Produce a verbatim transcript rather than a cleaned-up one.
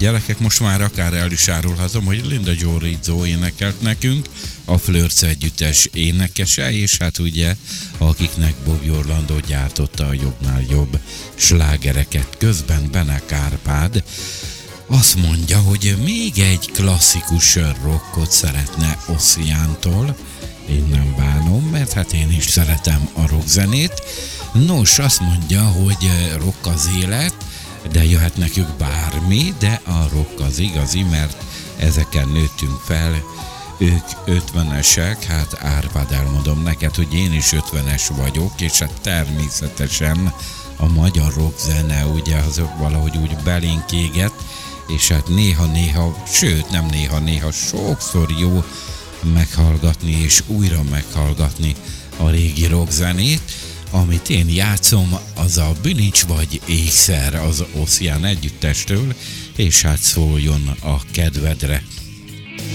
gyerekek, most már akár el is árulhatom, hogy Linda Joe Rizzo énekelt nekünk, a Flirts együttes énekese, és hát ugye, akiknek Bobby Orlando gyártotta a jobbnál jobb slágereket. Közben Bene Kárpád azt mondja, hogy még egy klasszikus rockot szeretne Ossiántól. Én nem bánom, mert hát én is szeretem a rockzenét. Nos, azt mondja, hogy rock az élet, de jöhet nekünk bármi, de a rock az igazi, mert ezeken nőttünk fel. Ők ötvenesek, hát Árpád, elmondom neked, hogy én is ötvenes vagyok, és hát természetesen a magyar rockzene ugye az valahogy úgy belénk éget, és hát néha-néha, sőt nem néha-néha, sokszor jó meghallgatni és újra meghallgatni a régi rockzenét. Amit én játszom, az a Bilincs vagy Ékszer az Ossian együttestől, és hát szóljon a kedvedre.